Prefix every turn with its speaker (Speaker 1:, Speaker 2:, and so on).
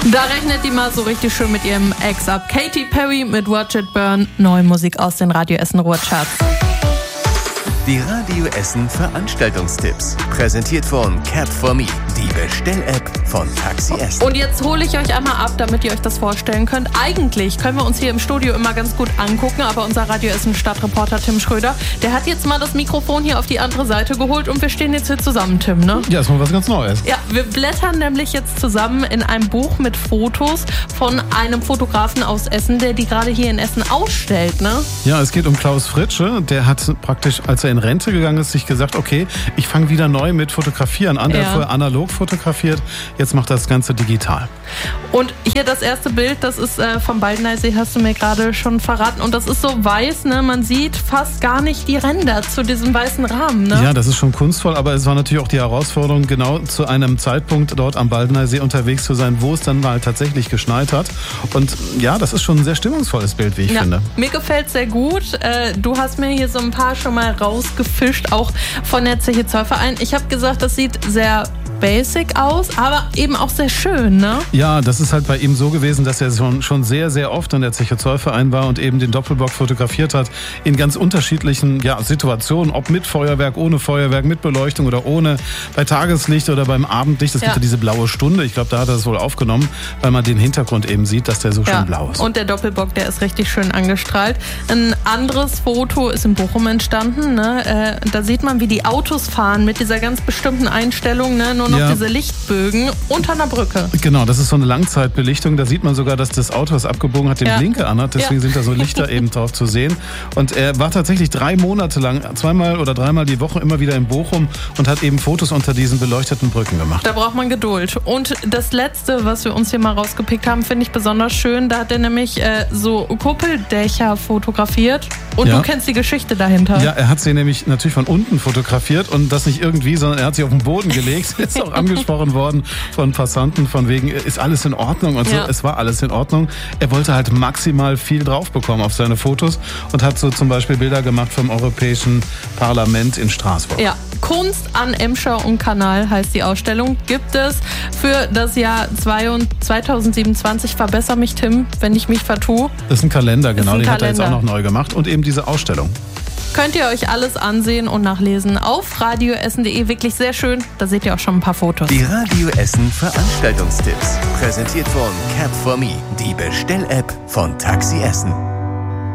Speaker 1: Da rechnet die mal so richtig schön mit ihrem Ex ab. Katy Perry mit Watch It Burn. Neue Musik aus den Radio Essen Ruhrcharts.
Speaker 2: Die Radio Essen Veranstaltungstipps. Präsentiert von Cap4Me, die Bestell-App von Taxi Essen.
Speaker 1: Und jetzt hole ich euch einmal ab, damit ihr euch das vorstellen könnt. Eigentlich können wir uns hier im Studio immer ganz gut angucken, aber unser Radio Essen Stadtreporter Tim Schröder, der hat jetzt mal das Mikrofon hier auf die andere Seite geholt und wir stehen jetzt hier zusammen, Tim, ne?
Speaker 3: Ja, ist mal was ganz Neues.
Speaker 1: Ja, wir blättern nämlich jetzt zusammen in einem Buch mit Fotos von einem Fotografen aus Essen, der die gerade hier in Essen ausstellt, ne?
Speaker 3: Ja, es geht um Klaus Fritsche. Der hat praktisch, als er in Rente gegangen ist, sich gesagt, okay, ich fange wieder neu mit Fotografieren an. Der hat vorher analog fotografiert, jetzt macht das Ganze digital.
Speaker 1: Und hier das erste Bild, das ist vom Baldeneysee, hast du mir gerade schon verraten. Und das ist so weiß, ne? Man sieht fast gar nicht die Ränder zu diesem weißen Rahmen, ne?
Speaker 3: Ja, das ist schon kunstvoll, aber es war natürlich auch die Herausforderung, genau zu einem Zeitpunkt dort am Baldeneysee unterwegs zu sein, wo es dann mal tatsächlich geschneit hat. Und ja, das ist schon ein sehr stimmungsvolles Bild, wie ich finde.
Speaker 1: Mir gefällt es sehr gut. Du hast mir hier so ein paar schon mal rausgefischt, auch von der Zeche Zollverein. Ich habe gesagt, das sieht sehr basic aus, aber eben auch sehr schön, ne?
Speaker 3: Ja, das ist halt bei ihm so gewesen, dass er schon sehr, sehr oft an der Zeche Zollverein war und eben den Doppelbock fotografiert hat in ganz unterschiedlichen Situationen, ob mit Feuerwerk, ohne Feuerwerk, mit Beleuchtung oder ohne, bei Tageslicht oder beim Abendlicht. Es gibt ja diese blaue Stunde, ich glaube, da hat er es wohl aufgenommen, weil man den Hintergrund eben sieht, dass der so schön blau ist.
Speaker 1: Und der Doppelbock, der ist richtig schön angestrahlt. Ein anderes Foto ist in Bochum entstanden, ne? Da sieht man, wie die Autos fahren mit dieser ganz bestimmten Einstellung, ne? Nur noch diese Lichtbögen unter einer Brücke.
Speaker 3: Genau, das ist so eine Langzeitbelichtung. Da sieht man sogar, dass das Auto, das abgebogen hat, den Blinker anhat. Deswegen sind da so Lichter eben drauf zu sehen. Und er war tatsächlich 3 Monate lang, 2 oder 3 Mal die Woche immer wieder in Bochum und hat eben Fotos unter diesen beleuchteten Brücken gemacht.
Speaker 1: Da braucht man Geduld. Und das Letzte, was wir uns hier mal rausgepickt haben, finde ich besonders schön. Da hat er nämlich so Kuppeldächer fotografiert. Und du kennst die Geschichte dahinter.
Speaker 3: Ja, er hat sie nämlich natürlich von unten fotografiert und das nicht irgendwie, sondern er hat sie auf den Boden gelegt. Ist auch angesprochen worden von Passanten von wegen, ist alles in Ordnung und so. Es war alles in Ordnung. Er wollte halt maximal viel drauf bekommen auf seine Fotos und hat so zum Beispiel Bilder gemacht vom Europäischen Parlament in Straßburg.
Speaker 1: Ja, Kunst an Emscher und Kanal heißt die Ausstellung. Gibt es für das Jahr 2027, verbessere mich Tim, wenn ich mich vertue.
Speaker 3: Das ist ein Kalender, genau, den hat er jetzt auch noch neu gemacht und eben diese Ausstellung.
Speaker 1: Könnt ihr euch alles ansehen und nachlesen auf radioessen.de. Wirklich sehr schön. Da seht ihr auch schon ein paar Fotos.
Speaker 2: Die Radio Essen Veranstaltungstipps. Präsentiert von Cap4Me, die Bestell-App von Taxi Essen.